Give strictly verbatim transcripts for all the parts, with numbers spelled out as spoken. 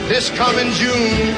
this coming June.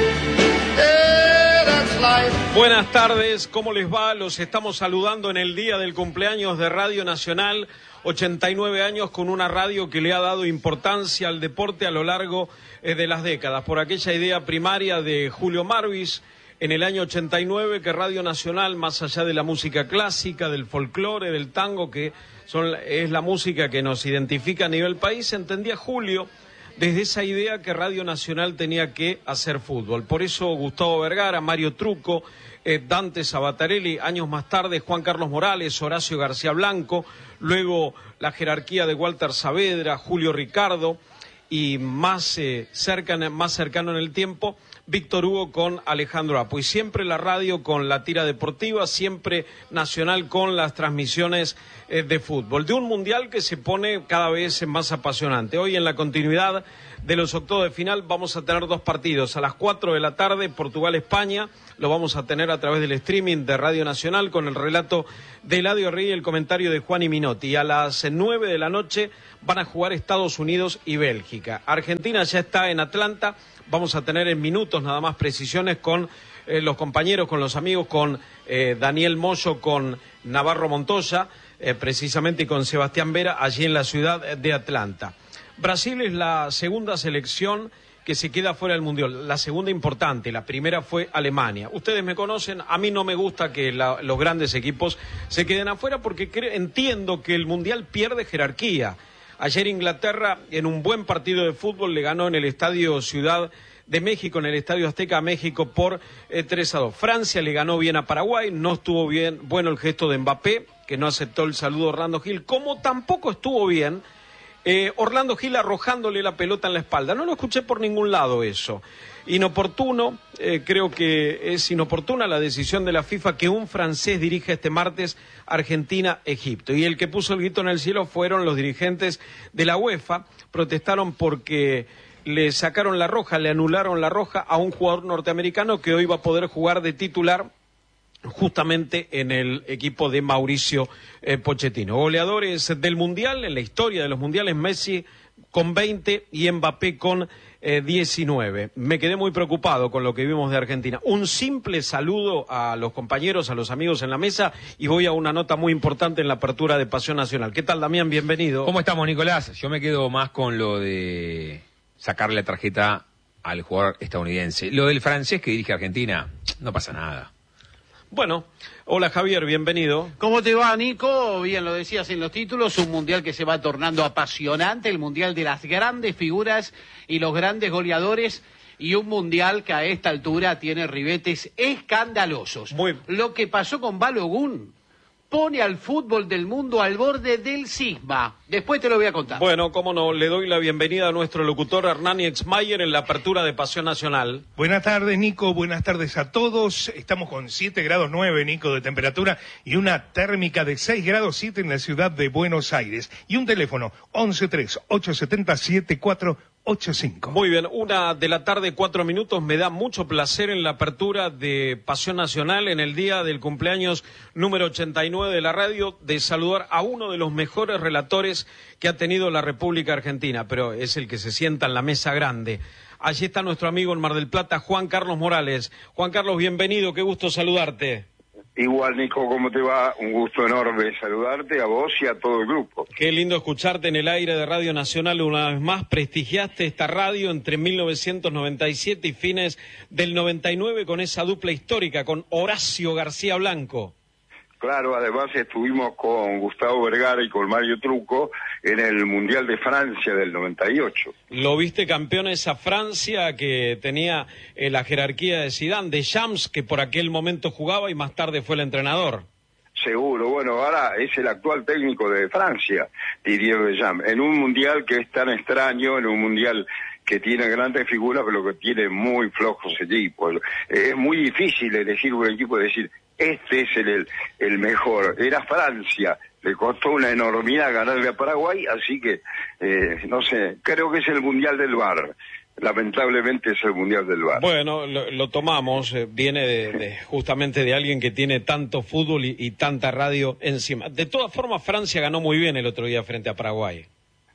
Yeah, that's life. Buenas tardes, ¿cómo les va? Los estamos saludando en el día del cumpleaños de Radio Nacional, ochenta y nueve años con una radio que le ha dado importancia al deporte a lo largo eh, de las décadas, por aquella idea primaria de Julio Marvis en el año ochenta y nueve, que Radio Nacional, más allá de la música clásica, del folclore, del tango, que son, es la música que nos identifica a nivel país, entendía Julio desde esa idea que Radio Nacional tenía que hacer fútbol. Por eso Gustavo Vergara, Mario Trucco, eh, Dante Sabatarelli, años más tarde Juan Carlos Morales, Horacio García Blanco, luego la jerarquía de Walter Saavedra, Julio Ricardo, y más, eh, cercana, más cercano en el tiempo, Víctor Hugo con Alejandro Apo. Y siempre la radio con la tira deportiva, siempre Nacional con las transmisiones eh, de fútbol. De un mundial que se pone cada vez más apasionante. Hoy, en la continuidad de los octavos de final, vamos a tener dos partidos. A las cuatro de la tarde, Portugal-España, lo vamos a tener a través del streaming de Radio Nacional con el relato de Eladio Rey y el comentario de Juan y Minotti. Y a las nueve de la noche van a jugar Estados Unidos y Bélgica. Argentina ya está en Atlanta. Vamos a tener en minutos nada más precisiones con eh, los compañeros, con los amigos, con eh, Daniel Moyo, con Navarro Montoya, eh, precisamente, y con Sebastián Vera, allí en la ciudad de Atlanta. Brasil es la segunda selección que se queda fuera del Mundial, la segunda importante, la primera fue Alemania. Ustedes me conocen, a mí no me gusta que la, los grandes equipos se queden afuera porque creo, entiendo que el Mundial pierde jerarquía. Ayer Inglaterra, en un buen partido de fútbol, le ganó en el Estadio Ciudad de México, en el Estadio Azteca a México por eh, tres a dos. Francia le ganó bien a Paraguay, no estuvo bien, bueno el gesto de Mbappé, que no aceptó el saludo de Orlando Gil, como tampoco estuvo bien eh, Orlando Gil arrojándole la pelota en la espalda. No lo escuché por ningún lado eso. Inoportuno, eh, creo que es inoportuna la decisión de la FIFA que un francés dirija este martes Argentina-Egipto. Y el que puso el grito en el cielo fueron los dirigentes de la UEFA. Protestaron porque le sacaron la roja, le anularon la roja a un jugador norteamericano que hoy va a poder jugar de titular justamente en el equipo de Mauricio eh, Pochettino. Goleadores del Mundial, en la historia de los Mundiales, Messi con veinte y Mbappé con eh, diecinueve. Me quedé muy preocupado con lo que vimos de Argentina. Un simple saludo a los compañeros, a los amigos en la mesa, y voy a una nota muy importante en la apertura de Pasión Nacional. ¿Qué tal, Damián? Bienvenido. ¿Cómo estamos, Nicolás? Yo me quedo más con lo de sacarle la tarjeta al jugador estadounidense. Lo del francés que dirige Argentina, no pasa nada. Bueno, hola Javier, bienvenido. ¿Cómo te va, Nico? Bien lo decías en los títulos, un mundial que se va tornando apasionante, el mundial de las grandes figuras y los grandes goleadores, y un mundial que a esta altura tiene ribetes escandalosos. Muy... Lo que pasó con Balogun pone al fútbol del mundo al borde del cisma. Después te lo voy a contar. Bueno, cómo no, le doy la bienvenida a nuestro locutor Hernán Exmayer en la apertura de Pasión Nacional. Buenas tardes, Nico, buenas tardes a todos. Estamos con siete grados nueve, Nico, de temperatura y una térmica de seis grados siete en la ciudad de Buenos Aires. Y un teléfono once tres ocho siete cero siete cuatro ocho cinco. Muy bien, una de la tarde, cuatro minutos. Me da mucho placer en la apertura de Pasión Nacional, en el día del cumpleaños número ochenta y nueve de la radio, de saludar a uno de los mejores relatores que ha tenido la República Argentina, pero es el que se sienta en la mesa grande. Allí está nuestro amigo en Mar del Plata, Juan Carlos Morales. Juan Carlos, bienvenido, qué gusto saludarte. Igual, Nico, ¿cómo te va? Un gusto enorme saludarte a vos y a todo el grupo. Qué lindo escucharte en el aire de Radio Nacional una vez más. Prestigiaste esta radio entre mil novecientos noventa y siete y fines del noventa y nueve con esa dupla histórica, con Horacio García Blanco. Claro, además estuvimos con Gustavo Vergara y con Mario Trucco en el Mundial de Francia del noventa y ocho. Lo viste campeón esa Francia que tenía eh, la jerarquía de Zidane, de Shams, que por aquel momento jugaba y más tarde fue el entrenador. Seguro, bueno, ahora es el actual técnico de Francia, Didier Deschamps, en un Mundial que es tan extraño, en un Mundial que tiene grandes figuras, pero que tiene muy flojos equipos. Es muy difícil elegir un equipo y decir, este es el, el, el mejor. Era Francia, le costó una enormidad ganarle a Paraguay, así que, eh, no sé, creo que es el Mundial del V A R. Lamentablemente es el Mundial del V A R. Bueno, lo, lo tomamos, eh, viene de, de, justamente de alguien que tiene tanto fútbol y, y tanta radio encima. De todas formas, Francia ganó muy bien el otro día frente a Paraguay.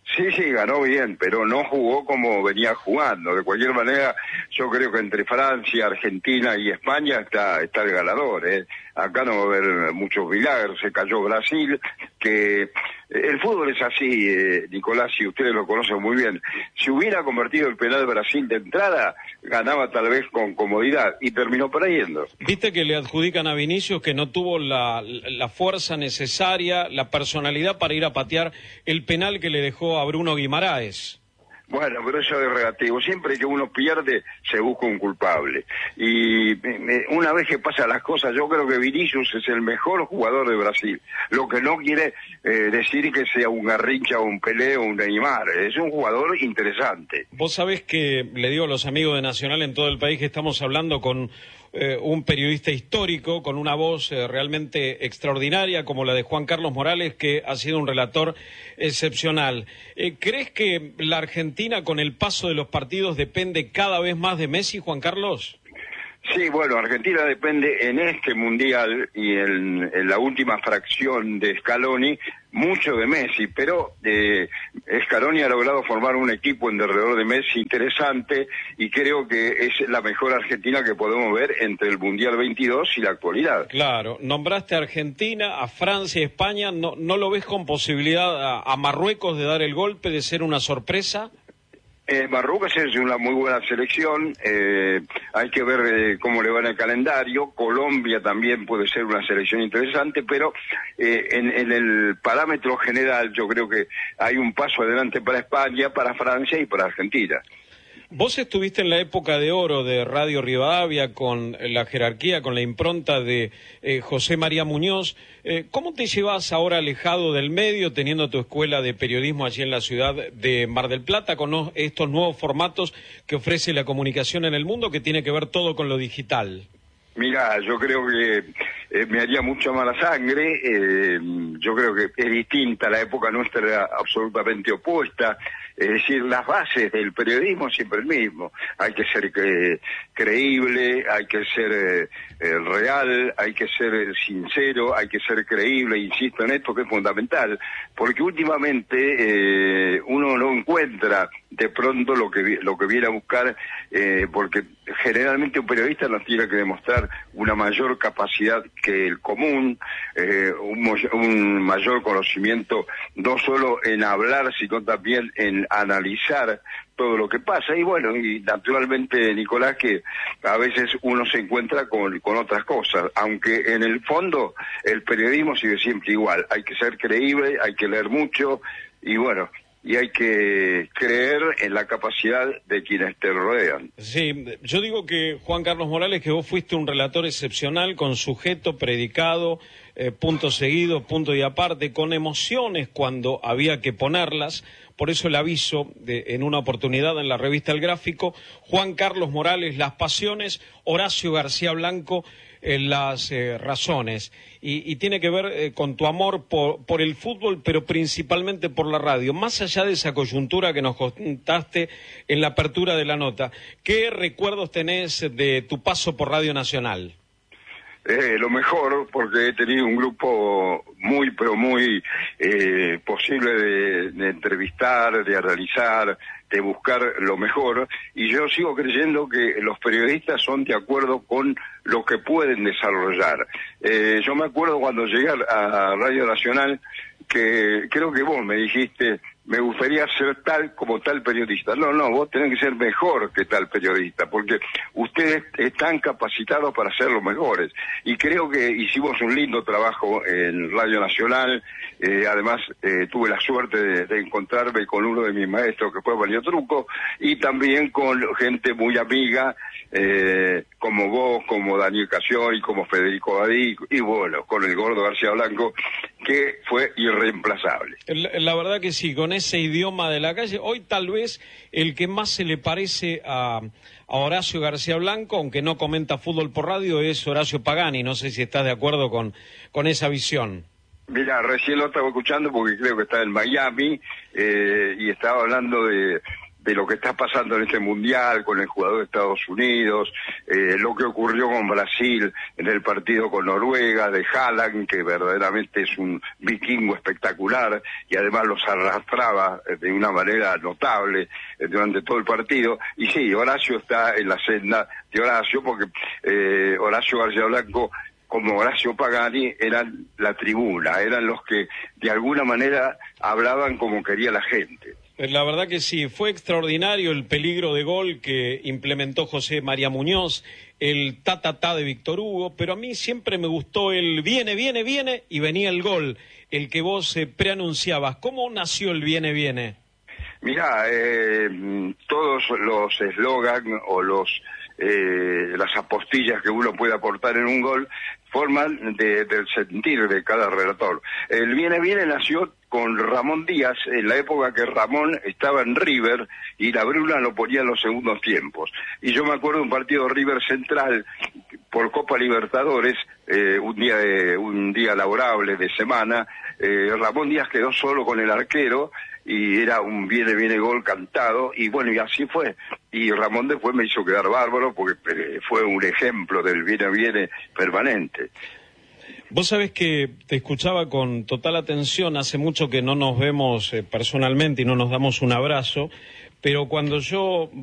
Sí, sí, ganó bien, pero no jugó como venía jugando. De cualquier manera, yo creo que entre Francia, Argentina y España está está el ganador, ¿eh? Acá no va a haber muchos milagros. Se cayó Brasil, que el fútbol es así, eh, Nicolás, y ustedes lo conocen muy bien. Si hubiera convertido el penal Brasil de entrada, ganaba tal vez con comodidad y terminó perdiendo. Viste que le adjudican a Vinicius que no tuvo la, la fuerza necesaria, la personalidad para ir a patear el penal que le dejó a Bruno Guimaraes. Bueno, pero eso es relativo. Siempre que uno pierde, se busca un culpable. Y eh, una vez que pasan las cosas, yo creo que Vinicius es el mejor jugador de Brasil. Lo que no quiere eh, decir que sea un Garrincha o un Pelé o un Neymar. Es un jugador interesante. Vos sabés que, le digo a los amigos de Nacional en todo el país, que estamos hablando con eh, un periodista histórico, con una voz eh, realmente extraordinaria, como la de Juan Carlos Morales, que ha sido un relator excepcional. Eh, ¿Crees que la Argentina, con el paso de los partidos, depende cada vez más de Messi, Juan Carlos? Sí, bueno, Argentina depende en este Mundial y en, en la última fracción de Scaloni mucho de Messi, pero eh, Scaloni ha logrado formar un equipo en derredor de Messi interesante y creo que es la mejor Argentina que podemos ver entre el Mundial veintidós y la actualidad. Claro, nombraste a Argentina, a Francia y España, ¿no, no lo ves con posibilidad a, a Marruecos de dar el golpe, de ser una sorpresa? Eh, Marruecos es una muy buena selección, eh, hay que ver eh, cómo le va en el calendario. Colombia también puede ser una selección interesante, pero eh, en, en el parámetro general yo creo que hay un paso adelante para España, para Francia y para Argentina. Vos estuviste en la época de oro de Radio Rivadavia con la jerarquía, con la impronta de eh, José María Muñoz. Eh, ¿Cómo te llevas ahora alejado del medio, teniendo tu escuela de periodismo allí en la ciudad de Mar del Plata, con no, estos nuevos formatos que ofrece la comunicación en el mundo, que tiene que ver todo con lo digital? Mira, yo creo que eh, me haría mucha mala sangre, eh, yo creo que es distinta, la época nuestra era absolutamente opuesta, es decir, las bases del periodismo siempre el mismo, hay que ser eh, creíble, hay que ser eh, eh, real, hay que ser eh, sincero, hay que ser creíble, insisto en esto que es fundamental, porque últimamente eh, uno no encuentra de pronto lo que lo que viene a buscar, eh, porque generalmente un periodista nos tiene que demostrar una mayor capacidad que el común, eh, un, un mayor conocimiento no solo en hablar, sino también en analizar todo lo que pasa. Y bueno, y naturalmente, Nicolás, que a veces uno se encuentra con, con otras cosas, aunque en el fondo el periodismo sigue siempre igual. Hay que ser creíble, hay que leer mucho y bueno, y hay que creer en la capacidad de quienes te rodean. Sí, yo digo que, Juan Carlos Morales, que vos fuiste un relator excepcional, con sujeto, predicado, eh, punto seguido, punto y aparte, con emociones cuando había que ponerlas. Por eso el aviso de, en una oportunidad en la revista El Gráfico, Juan Carlos Morales, las pasiones, Horacio García Blanco, en las eh, razones, y, y tiene que ver eh, con tu amor por, por el fútbol, pero principalmente por la radio. Más allá de esa coyuntura que nos contaste en la apertura de la nota, ¿qué recuerdos tenés de tu paso por Radio Nacional? Eh, lo mejor, porque he tenido un grupo muy, pero muy eh, posible de, de entrevistar, de analizar, de buscar lo mejor, y yo sigo creyendo que los periodistas son de acuerdo con lo que pueden desarrollar. Eh, yo me acuerdo cuando llegué a Radio Nacional, que creo que vos me dijiste, me gustaría ser tal como tal periodista. No, no, vos tenés que ser mejor que tal periodista, porque ustedes están capacitados para ser los mejores. Y creo que hicimos un lindo trabajo en Radio Nacional, eh, además eh, tuve la suerte de, de encontrarme con uno de mis maestros, que fue Mario Truco, y también con gente muy amiga, eh, como vos, como Daniel Casión y como Federico Badí, y bueno, con el Gordo García Blanco, que fue irreemplazable. La, la verdad que sí, con ese idioma de la calle, hoy tal vez el que más se le parece a, a Horacio García Blanco, aunque no comenta fútbol por radio, es Horacio Pagani. No sé si estás de acuerdo con, con esa visión. Mira, recién lo estaba escuchando porque creo que está en Miami, eh, y estaba hablando de, de lo que está pasando en este mundial con el jugador de Estados Unidos, eh, lo que ocurrió con Brasil en el partido con Noruega, de Haaland, que verdaderamente es un vikingo espectacular y además los arrastraba de una manera notable eh, durante todo el partido. Y sí, Horacio está en la senda de Horacio, porque eh, Horacio García Blanco, como Horacio Pagani, eran la tribuna, eran los que de alguna manera hablaban como quería la gente. La verdad que sí, fue extraordinario el peligro de gol que implementó José María Muñoz, el ta-ta-ta de Víctor Hugo, pero a mí siempre me gustó el viene, viene, viene y venía el gol, el que vos eh, preanunciabas. ¿Cómo nació el viene, viene? Mirá, eh, todos los eslogan o los eh, las apostillas que uno puede aportar en un gol forman de, del sentir de cada relator. El viene, viene nació con Ramón Díaz, en la época que Ramón estaba en River y la Bruna lo ponía en los segundos tiempos. Y yo me acuerdo de un partido River Central por Copa Libertadores, eh, un día de, un día laborable de semana, eh, Ramón Díaz quedó solo con el arquero y era un viene, viene gol cantado, y bueno, y así fue. Y Ramón después me hizo quedar bárbaro porque eh, fue un ejemplo del viene, viene permanente. Vos sabés que te escuchaba con total atención, hace mucho que no nos vemos eh, personalmente y no nos damos un abrazo, pero cuando yo